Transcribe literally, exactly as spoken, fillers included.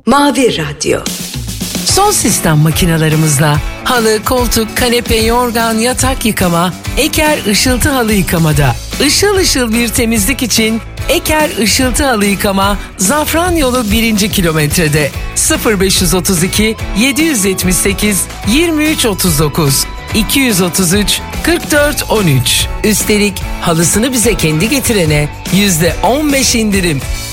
Mavi Radyo. Son sistem makinalarımızla halı, koltuk, kanepe, yorgan, yatak yıkama, Eker Işıltı Halı Yıkamada. Işıl ışıl bir temizlik için Eker Işıltı Halı Yıkama, Zafran Yolu birinci kilometrede. sıfır beş otuz iki yedi yetmiş sekiz yirmi üç otuz dokuz iki yüz otuz üç kırk dört on üç. Üstelik halısını bize kendi getirene yüzde on beş indirim.